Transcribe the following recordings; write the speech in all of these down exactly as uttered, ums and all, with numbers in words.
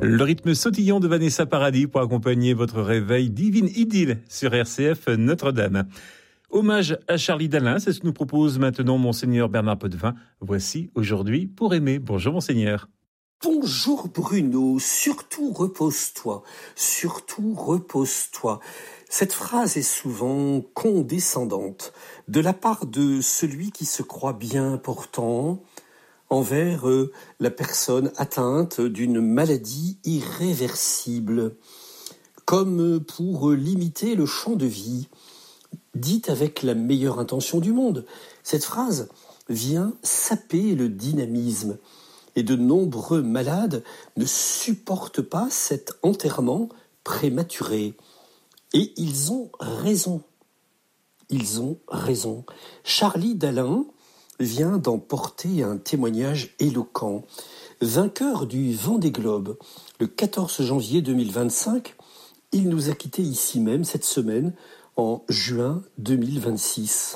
Le rythme sautillant de Vanessa Paradis pour accompagner votre réveil divine idylle sur R C F Notre-Dame. Hommage à Charlie Dalin, c'est ce que nous propose maintenant Monseigneur Bernard Potvin. Voici aujourd'hui pour aimer. Bonjour Monseigneur. Bonjour Bruno, surtout repose-toi, surtout repose-toi. Cette phrase est souvent condescendante de la part de celui qui se croit bien portant envers euh, la personne atteinte d'une maladie irréversible, comme pour limiter le champ de vie, dite avec la meilleure intention du monde. Cette phrase vient saper le dynamisme et de nombreux malades ne supportent pas cet enterrement prématuré. Et ils ont raison. Ils ont raison. Charlie Dalin vient d'en porter un témoignage éloquent. Vainqueur du Vendée Globe, le quatorze janvier deux mille vingt-cinq, il nous a quittés ici même cette semaine, en juin deux mille vingt-six.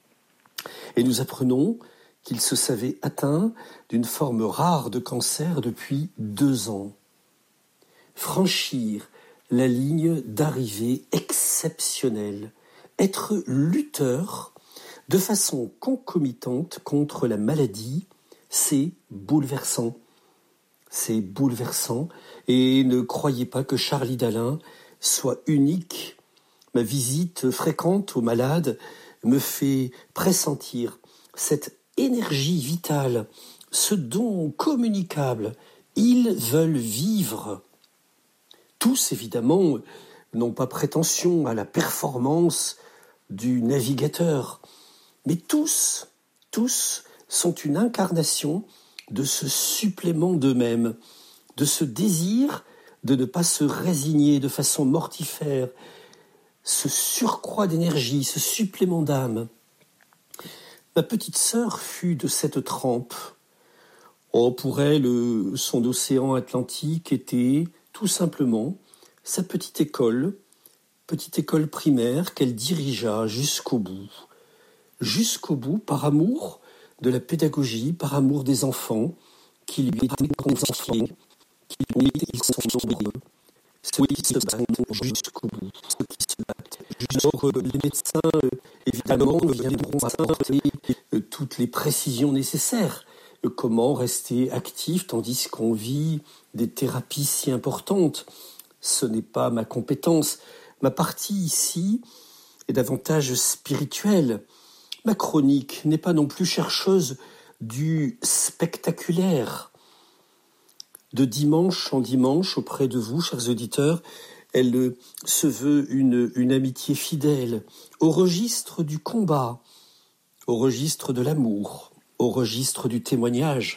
Et nous apprenons qu'il se savait atteint d'une forme rare de cancer depuis deux ans. Franchir la ligne d'arrivée exceptionnelle, être lutteur de façon concomitante contre la maladie, c'est bouleversant. C'est bouleversant et ne croyez pas que Charlie Dalin soit unique. Ma visite fréquente aux malades me fait pressentir cette énergie vitale, ce don communicable. Ils veulent vivre. Tous, évidemment, n'ont pas prétention à la performance du navigateur, mais tous, tous sont une incarnation de ce supplément d'eux-mêmes, de ce désir de ne pas se résigner de façon mortifère, ce surcroît d'énergie, ce supplément d'âme. Ma petite sœur fut de cette trempe. Oh, pour elle, son océan Atlantique était tout simplement sa petite école, petite école primaire qu'elle dirigea jusqu'au bout. Jusqu'au bout, par amour de la pédagogie, par amour des enfants qui lui étaient confiés, qui lui étaient nombreux, ceux qui se battent jusqu'au bout, ceux qui se battent. Alors, les médecins, évidemment, viendront apporter toutes les précisions nécessaires. Comment rester actif tandis qu'on vit des thérapies si importantes? Ce n'est pas ma compétence. Ma partie ici est davantage spirituelle. Ma chronique n'est pas non plus chercheuse du spectaculaire. De dimanche en dimanche, auprès de vous, chers auditeurs, elle se veut une, une amitié fidèle, au registre du combat, au registre de l'amour, au registre du témoignage.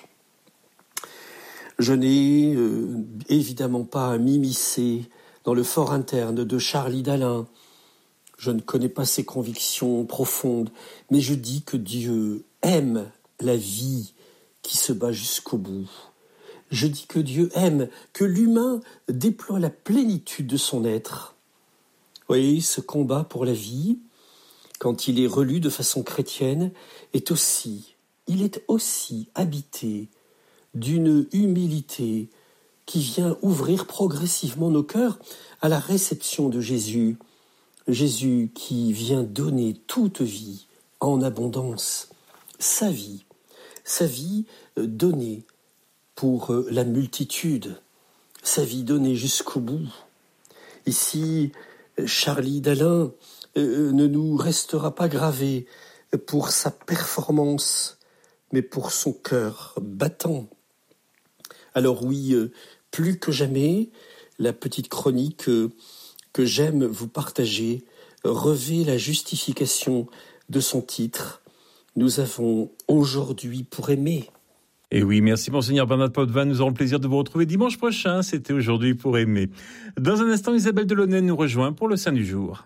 Je n'ai euh, évidemment pas à m'immiscer dans le fort interne de Charlie Dalin. Je ne connais pas ses convictions profondes, mais je dis que Dieu aime la vie qui se bat jusqu'au bout. Je dis que Dieu aime que l'humain déploie la plénitude de son être. Oui, ce combat pour la vie, quand il est relu de façon chrétienne, est aussi, il est aussi habité d'une humilité qui vient ouvrir progressivement nos cœurs à la réception de Jésus. Jésus qui vient donner toute vie en abondance, sa vie, sa vie donnée pour la multitude, sa vie donnée jusqu'au bout. Ici, Charlie Dalin euh, ne nous restera pas gravé pour sa performance, mais pour son cœur battant. Alors oui, euh, plus que jamais, la petite chronique euh, que j'aime vous partager revêt la justification de son titre. Nous avons aujourd'hui pour aimer. Et oui, merci Monseigneur Bernard Potvin. Nous aurons le plaisir de vous retrouver dimanche prochain. C'était aujourd'hui pour aimer. Dans un instant, Isabelle Delaunay nous rejoint pour le Saint du jour.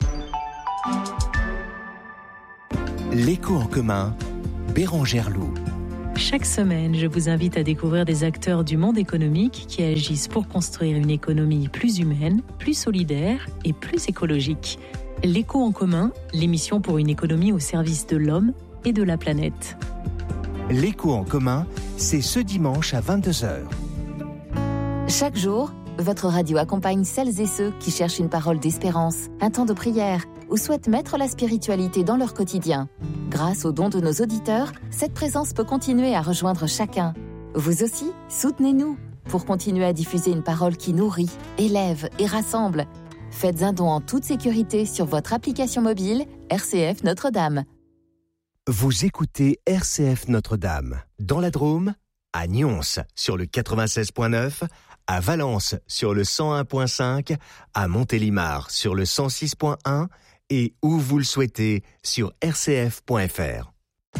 L'écho en commun, Bérangère Loup. Chaque semaine, je vous invite à découvrir des acteurs du monde économique qui agissent pour construire une économie plus humaine, plus solidaire et plus écologique. L'écho en commun, l'émission pour une économie au service de l'homme et de la planète. L'écho en commun, c'est ce dimanche à vingt-deux heures. Chaque jour, votre radio accompagne celles et ceux qui cherchent une parole d'espérance, un temps de prière ou souhaitent mettre la spiritualité dans leur quotidien. Grâce aux dons de nos auditeurs, cette présence peut continuer à rejoindre chacun. Vous aussi, soutenez-nous pour continuer à diffuser une parole qui nourrit, élève et rassemble. Faites un don en toute sécurité sur votre application mobile R C F Notre-Dame. Vous écoutez R C F Notre-Dame, dans la Drôme, à Nyons sur le quatre-vingt-seize point neuf, à Valence sur le cent un point cinq, à Montélimar sur le cent six point un et où vous le souhaitez sur r c f point f r.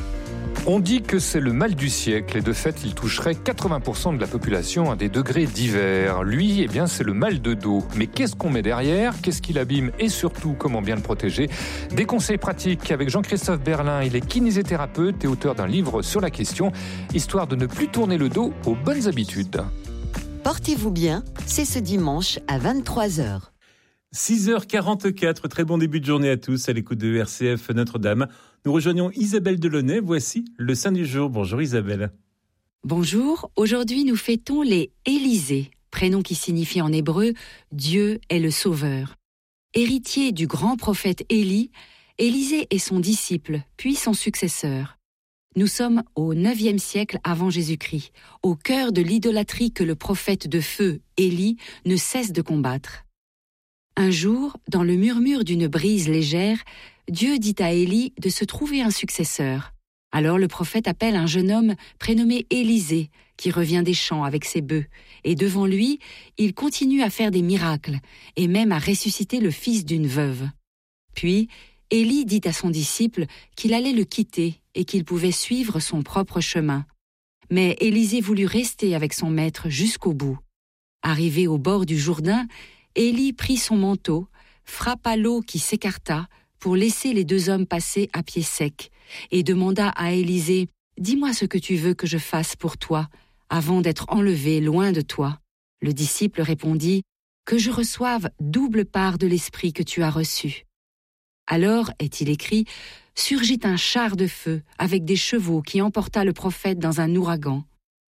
On dit que c'est le mal du siècle et de fait il toucherait quatre-vingts pour cent de la population à des degrés divers. Lui, eh bien, c'est le mal de dos. Mais qu'est-ce qu'on met derrière ? Qu'est-ce qui l'abîme et surtout comment bien le protéger ? Des conseils pratiques avec Jean-Christophe Berlin. Il est kinésithérapeute et auteur d'un livre sur la question, histoire de ne plus tourner le dos aux bonnes habitudes. Portez-vous bien, c'est ce dimanche à vingt-trois heures. six heures quarante-quatre, très bon début de journée à tous à l'écoute de R C F Notre-Dame. Nous rejoignons Isabelle Delaunay, voici le Saint du jour. Bonjour Isabelle. Bonjour, aujourd'hui nous fêtons les Élysées, prénom qui signifie en hébreu « Dieu est le Sauveur ». Héritier du grand prophète Élie, Élisée est son disciple, puis son successeur. Nous sommes au neuvième siècle avant Jésus-Christ, au cœur de l'idolâtrie que le prophète de feu, Élie, ne cesse de combattre. Un jour, dans le murmure d'une brise légère, Dieu dit à Élie de se trouver un successeur. Alors le prophète appelle un jeune homme prénommé Élisée, qui revient des champs avec ses bœufs, et devant lui, il continue à faire des miracles, et même à ressusciter le fils d'une veuve. Puis, Élie dit à son disciple qu'il allait le quitter et qu'il pouvait suivre son propre chemin. Mais Élisée voulut rester avec son maître jusqu'au bout. Arrivé au bord du Jourdain, Élie prit son manteau, frappa l'eau qui s'écarta pour laisser les deux hommes passer à pied sec, et demanda à Élisée « Dis-moi ce que tu veux que je fasse pour toi, avant d'être enlevé loin de toi. » Le disciple répondit « Que je reçoive double part de l'esprit que tu as reçu. » Alors, est-il écrit, surgit un char de feu avec des chevaux qui emporta le prophète dans un ouragan.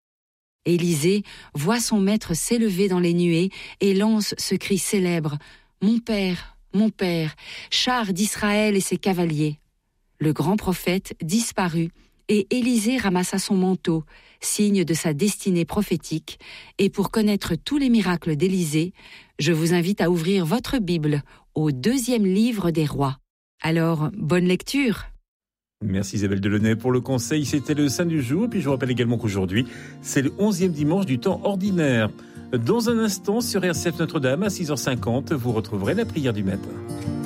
Élisée voit son maître s'élever dans les nuées et lance ce cri célèbre « Mon père, mon père, char d'Israël et ses cavaliers !» Le grand prophète disparut et Élisée ramassa son manteau, signe de sa destinée prophétique. Et pour connaître tous les miracles d'Élisée, je vous invite à ouvrir votre Bible au deuxième livre des rois. Alors, bonne lecture! Merci Isabelle Delaunay pour le conseil. C'était le Saint du jour. Puis je vous rappelle également qu'aujourd'hui, c'est le onzième dimanche du temps ordinaire. Dans un instant, sur R C F Notre-Dame, à six heures cinquante, vous retrouverez la prière du matin.